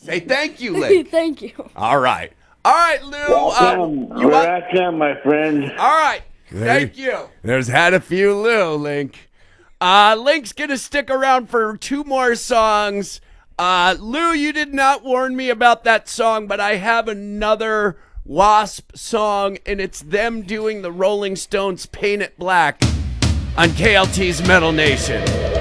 Say thank you, Link. Thank you. All right. All right, Lou. Welcome, my friend. All right. Thank you. There's had a few Lou, Link. Link's going to stick around for 2 more songs. Lou, you did not warn me about that song, but I have another Wasp song, and it's them doing the Rolling Stones' Paint It Black on KLT's Metal Nation.